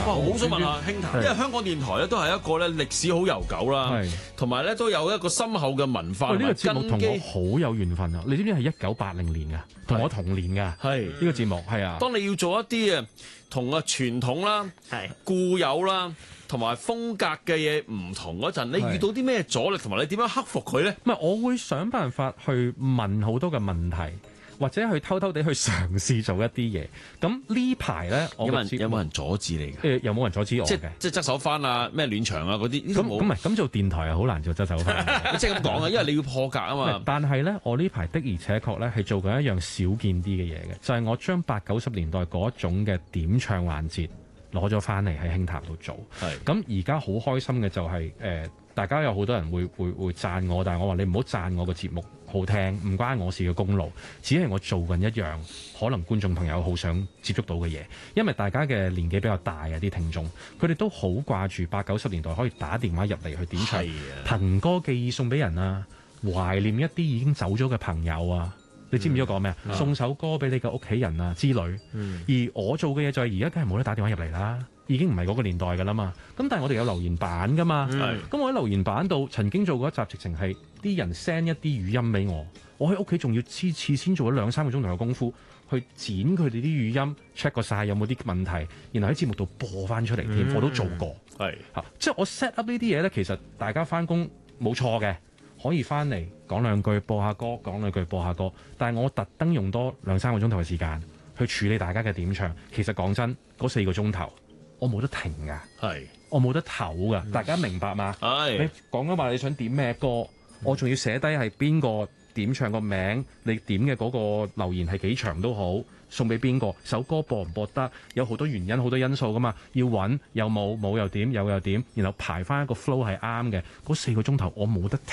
哇！好想問下兄台，因為香港電台咧都係一個咧歷史好悠久啦，同埋咧都有一個深厚嘅文化。 呢個節目同我好有緣分啊！你知唔知係1980年㗎？同我同年㗎。係呢個節目係啊。 當你要做一啲同個傳統啦、固有啦同埋風格嘅嘢唔同嗰陣，你遇到啲咩阻力，同埋你點樣克服佢咧？ 唔係，我會想辦法去問好多嘅問題。或者去偷偷地去嘗試做一啲嘢，咁呢排咧，有冇人阻止你嘅？ 有冇人阻止我嘅？ 即係側手翻啊，咩暖場啊嗰啲。 咁做電台係好難做側手翻。 即係咁講啊，因為你要破格啊嘛。 但係咧，我呢排的而且確咧係做緊一樣少見啲嘅嘢嘅，就係我將80-90年代嗰種嘅點唱環節攞咗翻嚟喺興塔度做。咁而家好開心嘅就係大家有好多人會讚我，但係我話你唔好讚我個節目好聽，唔關我事嘅功勞，只係我做緊一樣可能觀眾朋友好想接觸到嘅嘢。因為大家嘅年紀比較大啊，啲聽眾佢哋都好掛住80-90年代可以打電話入嚟去點唱憑歌寄意送俾人啊，懷念一啲已經走咗嘅朋友啊。你知唔知我講咩啊？送首歌俾你嘅屋企人啊之類。而我做嘅嘢就係而家梗係冇得打電話入嚟啦，已經唔係嗰個年代㗎啦嘛。咁但係我哋有留言板㗎嘛。咁我喺留言板度曾經做過一集，直情係啲人 send 一啲語音俾我，我喺屋企仲要次次先做咗2-3個鐘頭嘅功夫去剪佢哋啲語音 check 過晒有冇啲問題，然後喺節目度播翻出嚟添。我都做過。即係我 set up 呢啲嘢咧，其實大家翻工冇錯嘅。可以翻嚟講兩句播下歌，講兩句播下歌，但係我特登用多2-3個鐘頭嘅時間去處理大家嘅點唱。其實講真，嗰4個鐘頭我冇得停㗎，我冇得唞㗎。大家明白嗎？你講緊話你想點咩歌，我仲要寫低係邊個點唱個名，你點嘅嗰個留言係幾長都好，送俾邊個，首歌播唔播得，有好多原因好多因素㗎嘛，要揾又冇又點，有又點，然後排翻一個 flow 係啱嘅。嗰4個鐘頭我冇得